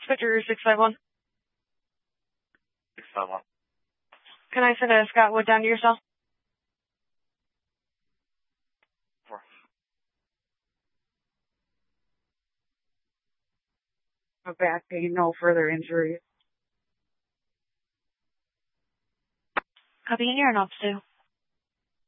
Spectre 651. 651. Can I send a Scott Wood down to your cell? 4. No back pain, no further injuries. Copy, and you're an ops 2.